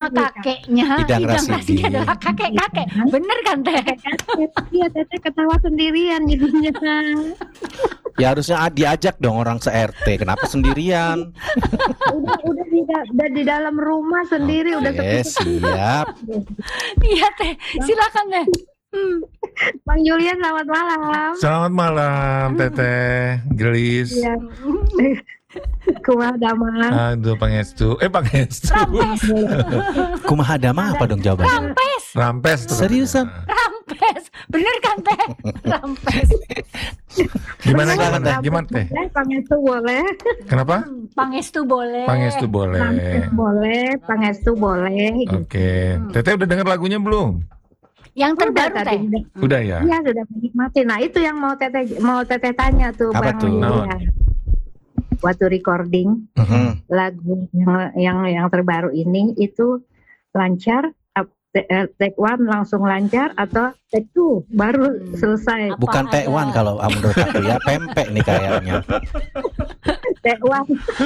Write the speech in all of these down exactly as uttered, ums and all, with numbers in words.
kakeknya, Idang Idang Rasidi. Rasidi adalah kakek-kakek. Bener kan Teh? Iya, Teteh ketawa sendirian jadinya. Ya harusnya diajak dong orang se-R T. Kenapa sendirian? udah udah di, da- udah di dalam rumah sendiri udah Oke, sepi. siap. Iya Teh, silakan Teh. Hmm. Bang Julian selamat malam. Selamat malam, Teteh, Gelis. Iya. Kumaha damang. Aduh, Pangestu. Eh, Pangestu. Rampes, Kumaha dama apa dong jawabannya? rampes, Rampes. tuh. Seriusan? rampes. Bener kan Teh? Rampes. Gimana, Silakan, gimana, Teh. gimana, Teh? Boleh, Pangestu boleh. Kenapa? Pangestu boleh. Pangestu boleh. Rampes boleh, Pangestu boleh. Oke. Teteh udah denger lagunya belum? Yang terbaru Udah, Teh. tadi udah. Udah ya? Iya sudah menikmati. Nah itu yang mau teteh mau teteh tanya tuh Apa Bang tuh? Julian. Waktu recording Mhm. lagu yang yang yang terbaru ini itu lancar, ap- te- eh, take one langsung lancar atau take two baru Hmm. selesai. Apa Bukan ada? T1 kalau menurut aku ya, pempek nih kayaknya. Take one.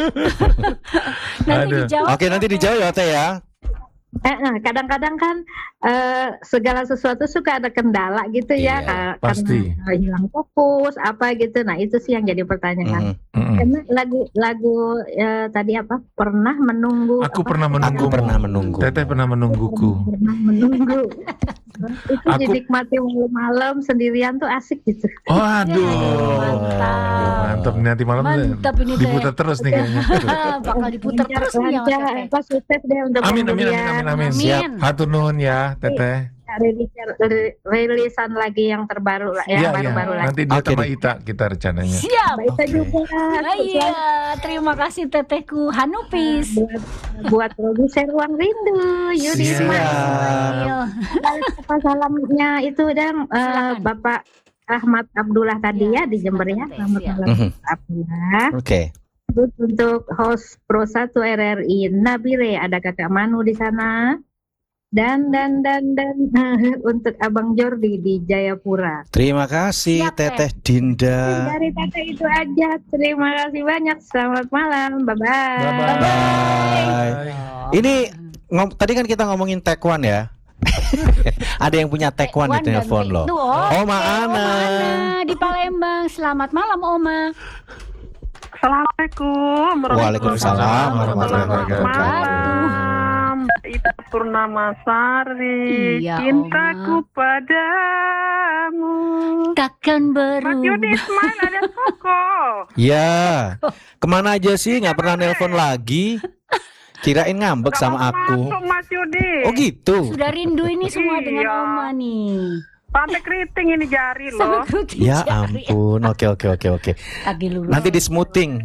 Nanti Aduh. dijawab. Oke, nanti dijawab ya Teh ya. Eh, eh, kadang-kadang kan eh, segala sesuatu suka ada kendala gitu ya, Iya, ka- pasti. karena eh, hilang fokus apa gitu. Nah itu sih yang jadi pertanyaan. Mhm. Mm-mm. Karena lagu-lagu eh, tadi apa? Pernah menunggu. Aku apa? pernah menunggu. Aku pernah menunggu. Teteh pernah menungguku. Pernah menunggu. Itu Aku- dinikmati malam-malam sendirian tuh asik gitu. Oh, aduh. Mantap. Aduh, mantap. Nanti malam Mantap ini, Teh. diputar terus nih kayaknya. Bakal diputar Lancar, terus nih ya Mas lancar, Teh. apa sukses deh untuk Amin, Bang amin, amin, Julian. amin, amin. Amin. Siap. Hatur nuhun ya, Teteh. Rilis, ri- rilisan lagi yang terbaru lah, yang Iya, iya. baru-baru lagi. Nanti dia Oke sama deh. Ita kita rencananya. Siap. Mbak Ita Oke. juga Ah, iya, terima kasih Tetehku Hanupis. buat buat produser Ruang Rindu Yudi Siap. Ismail. Apa salamnya itu dan eh, Silakan. Bapak Ahmad Abdullah tadi Iya, ya di Jember ya. silakan, Selamat siap. malam Mhm. Abdullah. Oke. Terus untuk host Pro satu R R I Nabire, ada Kakak Manu di sana. Dan dan dan dan untuk Abang Jordi di Jayapura. Terima kasih Siap, Teh. Teteh Dinda. Dari Tete itu aja. Terima kasih banyak. Selamat malam. Bye bye. Bye-bye. Bye. Ini ngom- tadi kan kita ngomongin Taekwondo ya. Ada yang punya Taekwondo di Taekwondo telepon dan loh. Taekwondo. Oke, Oma Ana. Ana di Palembang. Selamat malam Oma. Assalamualaikum Waalaikumsalam warahmatullahi wabarakatuh. Malam, Ita Purnamasari, Iya, cintaku Oma. padamu. Takkan Mas Yudi berubah. Ismail ada Koko. Ya, kemana aja sih? Nggak pernah nelpon lagi. Kirain ngambek Nggak sama mau aku. masuk, Mas Yudi. Oh gitu. Sudah rindu ini semua dengan Iya. Oma nih. Sampai keriting ini jari Sampai loh. keriting Ya jari. ampun. Oke oke oke oke. Lagi lurus. Nanti di smoothing.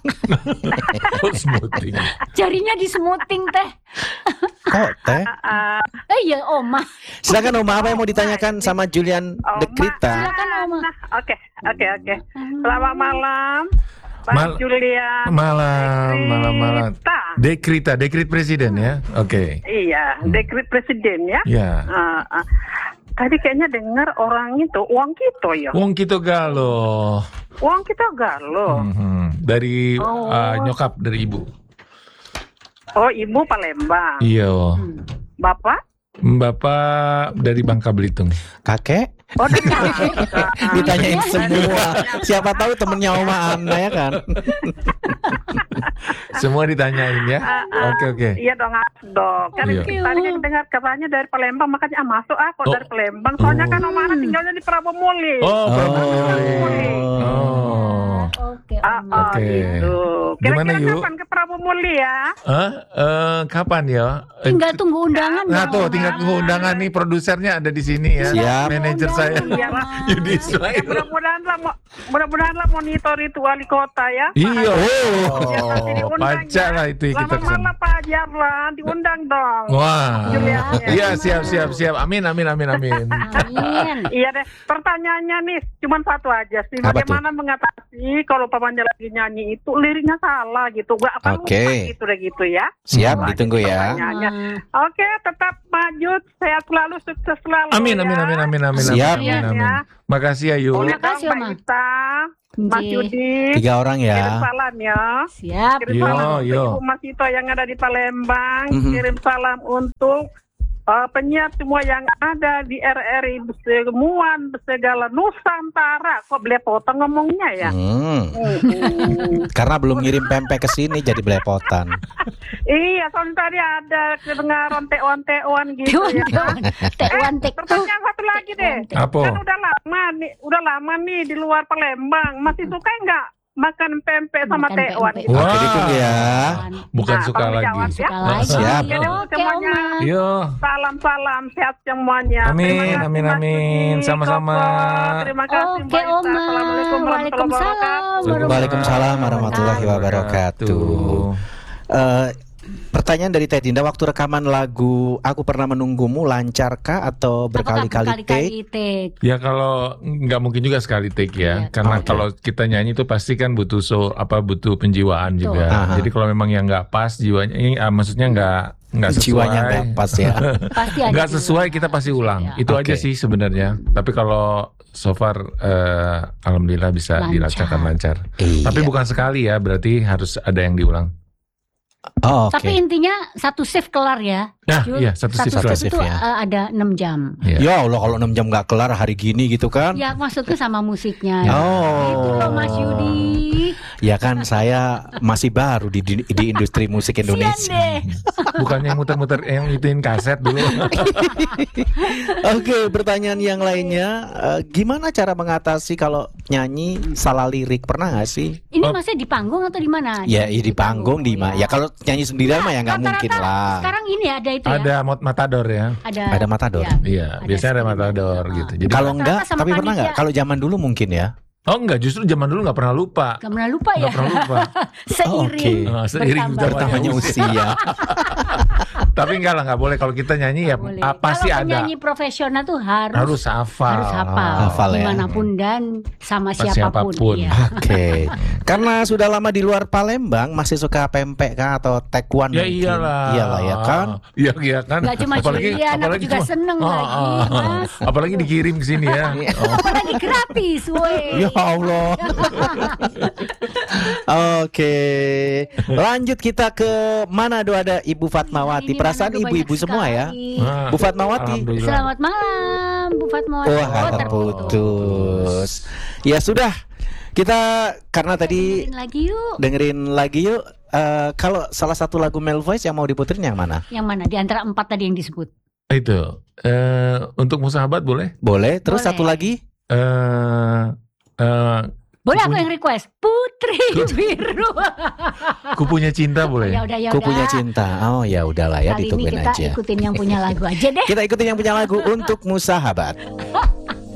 Oh, smoothing. Jarinya disemuting Teh. Kok Teh? Ah, Eh iya Oma. Silakan Oma, apa yang mau ditanyakan sama Julian Oma. Dekrita? Silakan Oma. nah, Oke, oke, oke. Selamat malam, Bang Mal- Julian. Malam, malam, malam. Dekrita. Dekrita, dekrit presiden ya. Oke. Iya, dekret presiden ya. Ya. Ah, ah. Tadi kayaknya dengar orang itu uang kita ya. Wong kita galo. Uang kita galau. Mhm. Dari Oh. uh, nyokap dari ibu. Oh, ibu Palembang. Iya. Bapak? Bapak dari Bangka Belitung. Kakek? Oh, dari Ditanyain semua. Siapa tahu temennya Oma Ana ya kan? Semua ditanyain ya. Ah, ah. Oke oke. Iya dong, ah, dong. Kan Iya. tadi kan dengar katanya dari Palembang, makanya ah, masuk ah kok Oh. dari Palembang. Soalnya kan Om Ana tinggalnya di Prabomuli. Oh, Prabu Oh. Muli. Oh. Oke Ah, Oma. ah, Oke. gitu. Gimana, Kira-kira Yu? kapan ke Prabomuli ya? Hah? Eh, kapan ya? Eh, Tinggal tunggu undangan. Nah dong, tuh Oma. tinggal tunggu undangan nih, produsernya ada di sini ya. Siap. Manajer saya. Iya lah. Yudi Ya, Ismail. mudah-mudahan lah, mo- mudah-mudahan lah monitor itu wali kota ya. Iya. Ya, nanti Oh, diundang pajak ya. lah itu kita Selamat kesana. malam Pak Ajar lah, diundang dong. Wah. Julian, ya. Iya siap siap siap. Amin amin amin amin. Amin. Iya deh, pertanyaannya nih cuma satu aja sih. Apa Bagaimana mengatasi kalau pamannya lagi nyanyi itu liriknya salah gitu, gak apa Oke. lupa gitu deh gitu ya. Siap, Wah, ditunggu itu ya. pertanyaannya. Ah, Oke, tetap maju, sehat selalu, sukses selalu. Amin ya. amin amin amin amin. Siap. Amin, amin, amin. Ya. Makasih ya Yu. Boleh Terima kasih, dong, Oma. Mbak Ita. Mas Nggih. Yudi. Tiga orang Kirim ya. salam ya. Siap. Kirim Yo, salam untuk yo. Ibu Mas Ito yang ada di Palembang. Mhm. Kirim salam untuk uh, penyiar semua yang ada di R R I semua segala Nusantara. Kok belepotan ngomongnya ya? Hmm. Hmm. Karena belum ngirim pempek ke sini jadi belepotan. Iya, soalnya tadi ada kedengaran tewan-tewan gitu ya. Tewan Eh, tek. pertanyaan satu lagi deh. Apa? Kan udah lama nih, udah lama nih di luar Palembang. Masih suka nggak makan pempek sama Makan tewan? pempek. Gitu? Wah. Oke, ditunggu ya. Bukan Nah, suka tolong lagi. jawab ya. Suka lagi. Siap. Oke, Semuanya. Oma. Yo. Salam-salam sehat semuanya. Amin, Terima kasih, amin, Mas amin. Yudi, Sama-sama. Koko. Terima kasih, Oke, Mbak Ita. Oma. Assalamualaikum warahmatullahi wabarakatuh. Waalaikumsalam warahmatullahi wabarakatuh. Eh, pertanyaan dari Teh Dinda, waktu rekaman lagu Aku Pernah Menunggumu lancarkah atau Apakah berkali-kali take? berkali-kali take? Ya kalau nggak mungkin juga sekali take ya, Iya. karena Oke. kalau kita nyanyi itu pasti kan butuh so apa butuh penjiwaan Betul. juga. Aha. Jadi kalau memang yang nggak pas jiwanya, ini ah, maksudnya nggak nggak sesuai, Jiwanya nggak pas ya. Pasti ada nggak juga. sesuai kita pasti ulang. Ya. Itu Oke. aja sih sebenarnya. Tapi kalau so far eh, alhamdulillah bisa Lancar. dilancarkan lancar. Iya. Tapi bukan sekali ya, berarti harus ada yang diulang. Oh, oke. Tapi intinya satu shift kelar ya. Nah, Jul. iya satu shift Satu kelar. shift itu shift ya. uh, ada enam jam. Iya. Ya Allah, kalau enam jam nggak kelar hari gini gitu kan? Ya maksudnya sama musiknya. Oh. Itu loh Mas Yudi. Ya kan saya masih baru di, di, di industri musik Sian Indonesia. deh. Bukannya yang muter-muter yang ituin kaset dulu. Oke, pertanyaan yang lainnya, eh, gimana cara mengatasi kalau nyanyi salah lirik? Pernah nggak sih? Ini Oh. maksudnya di panggung atau di mana? Ya, ya di panggung di mana? Ya kalau nyanyi sendirian mah ya nggak mungkin Rata-rata lah. Sekarang ini ada itu ya. Ada mot matador ya. Ada. Ada matador. Ya. Iya, Ada biasanya ada screen. matador Ah. gitu. Jadi Kalau Rata-rata enggak, sama tapi pernah panitia. nggak? Kalau zaman dulu mungkin ya. oh enggak, justru zaman dulu nggak pernah lupa. Gak pernah lupa ya. Nggak pernah lupa. Seiring. Oke. Ah, seiring bertambah. bertambahnya Bertambahnya usia. Tapi enggak lah, nggak boleh kalau kita nyanyi ya Boleh. ah, pasti Kalau ada. penyanyi profesional tuh harus Harus hafal. harus hafal, Hafal ya. dimanapun dan sama Sama siapapun. siapapun. Iya. Oke. Karena sudah lama di luar Palembang, masih suka pempek kah atau taekwondo? Ya mungkin? iyalah. Iyalah ya kan. Iya iya kan. Gak cuma Julian, aku juga cuma- seneng Ah, lagi, ah. Mas. Apalagi dikirim ke sini ya. Oh. Apalagi gratis, woi. Ya Allah. Oke. Lanjut kita ke Manado, ada Ibu Fatmawati. Ini Perasaan Manado ibu-ibu banyak semua ya. sekali. Ah, Bu Fatmawati. Alhamdulillah. Selamat malam, Bu Fatmawati. Wah, Oh, terputus. Ya sudah. Kita karena tadi Dengerin lagi yuk. dengerin lagi yuk. Eh, kalau salah satu lagu Male Voice yang mau diputerin yang mana? Yang mana? Di antara empat tadi yang disebut. Itu eh untuk musahabat boleh? Boleh. Terus Boleh. satu lagi. Eh eh Boleh aku Kupunya- yang request. Putri Biru. ku punya cinta boleh? Ya udah ya Ku udah. punya cinta. Oh ya udahlah ya, Kali ini ditungguin kita aja. ikutin yang punya lagu aja deh. Kita ikutin yang punya lagu untuk Musahabat.